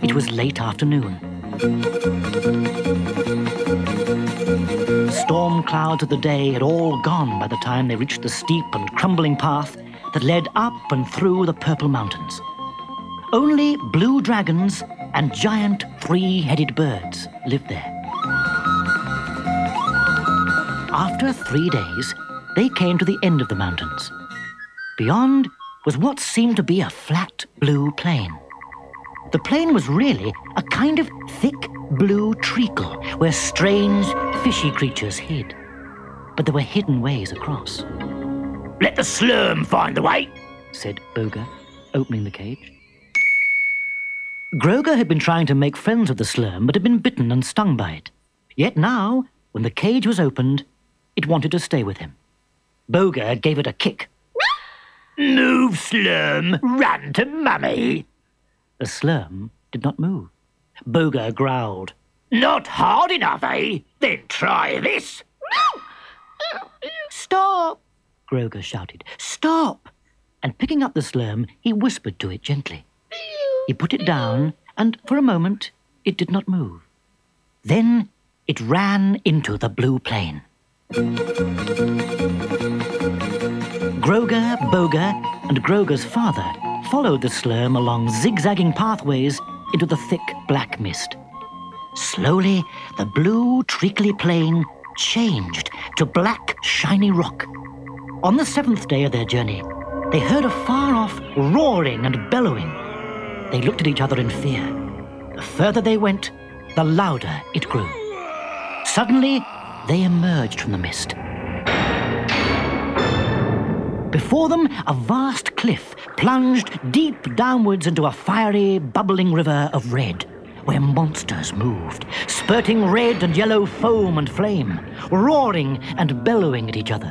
It was late afternoon. The storm clouds of the day had all gone by the time they reached the steep and crumbling path that led up and through the Purple Mountains. Only blue dragons and giant three-headed birds lived there. After 3 days, they came to the end of the mountains. Beyond was what seemed to be a flat blue plain. The plain was really a kind of thick blue treacle where strange, fishy creatures hid. But there were hidden ways across. "Let the slurm find the way," said Boga, opening the cage. Groga had been trying to make friends with the slurm, but had been bitten and stung by it. Yet now, when the cage was opened, it wanted to stay with him. Boga gave it a kick. "Move, slurm, run to mummy." The slurm did not move. Boga growled. "Not hard enough, eh? Then try this." "Stop!" Groga shouted. "Stop!" And picking up the slurm, he whispered to it gently. He put it down, and for a moment, it did not move. Then it ran into the blue plain. Groga, Boga, and Groga's father followed the slurm along zigzagging pathways into the thick black mist. Slowly, the blue, treacly plain changed to black, shiny rock. On the 7th day of their journey, they heard a far-off roaring and bellowing. They looked at each other in fear. The further they went, the louder it grew. Suddenly, they emerged from the mist. Before them, a vast cliff plunged deep downwards into a fiery, bubbling river of red, where monsters moved, spurting red and yellow foam and flame, roaring and bellowing at each other.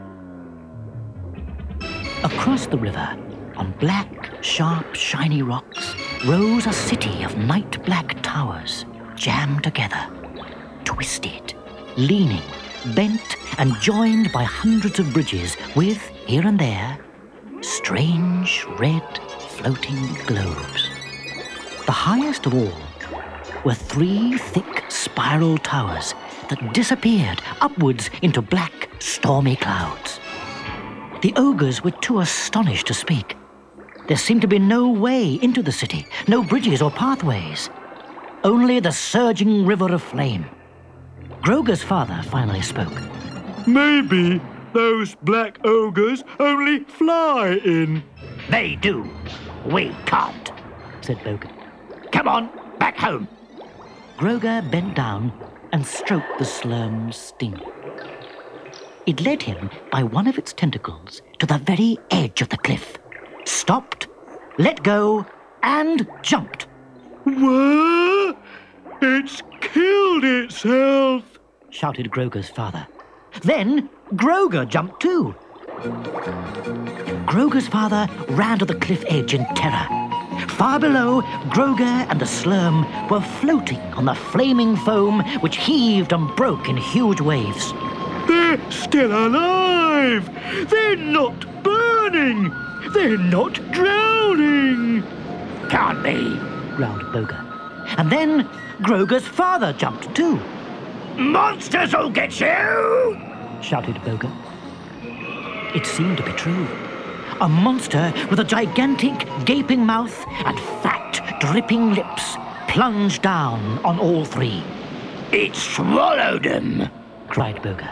Across the river, on black, sharp, shiny rocks, rose a city of night-black towers, jammed together, twisted, leaning, bent and joined by hundreds of bridges with, here and there, strange red floating globes. The highest of all were 3 thick spiral towers that disappeared upwards into black, stormy clouds. The ogres were too astonished to speak. There seemed to be no way into the city, no bridges or pathways, only the surging river of flame. Groga's father finally spoke. "Maybe those black ogres only fly in." "They do. We can't," said Boga. "Come on, back home." Groga bent down and stroked the slurm's sting. It led him by one of its tentacles to the very edge of the cliff, stopped, let go, and jumped. "What? It's killed itself!" shouted Groga's father. Then Groga jumped too. Groga's father ran to the cliff edge in terror. Far below, Groga and the slurm were floating on the flaming foam which heaved and broke in huge waves. "They're still alive! They're not burning! They're not drowning!" "Can't be," growled Boga. And then Groga's father jumped too. "Monsters will get you!" shouted Boga. It seemed to be true. A monster with a gigantic, gaping mouth and fat, dripping lips plunged down on all 3. "It swallowed them!" cried Boga.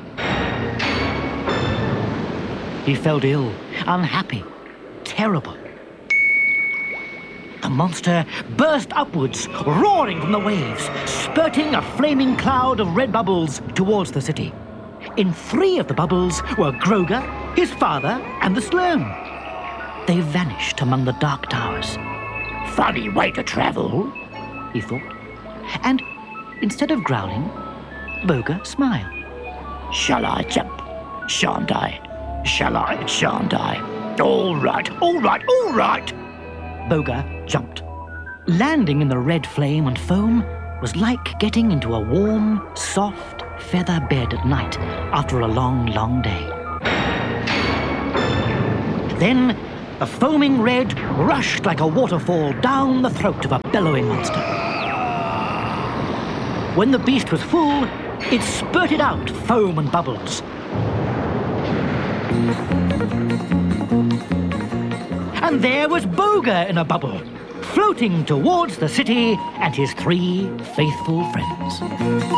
He felt ill, unhappy, terrible. The monster burst upwards, roaring from the waves, spurting a flaming cloud of red bubbles towards the city. In 3 of the bubbles were Groga, his father, and the slurm. They vanished among the dark towers. "Funny way to travel," he thought. And instead of growling, Boga smiled. "Shall I jump? Shan't I? Shall I? Shan't I? All right, all right, all right." Boga jumped. Landing in the red flame and foam was like getting into a warm, soft feather bed at night after a long, long day. Then the foaming red rushed like a waterfall down the throat of a bellowing monster. When the beast was full, it spurted out foam and bubbles. And there was Boga in a bubble, floating towards the city and his 3 faithful friends.